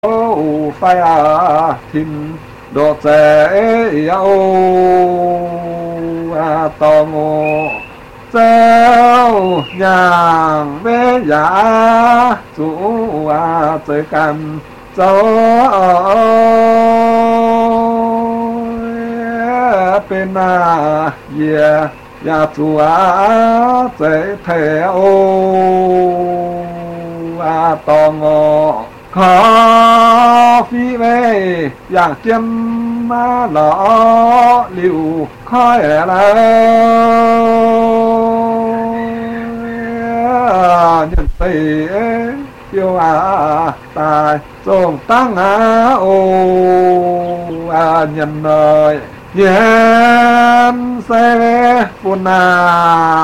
phải thìn độ trẻ yêu tò ngô treo nhàng với giá chủ chơi cầm cháu bên ye ya chủ chơi theo tò ngô khó phi vềอย่างเจียมมาหล่อหลิวค่อยแล้วnhân tỷ yêu tài trông tăng ô nhân ơi nhân xe phun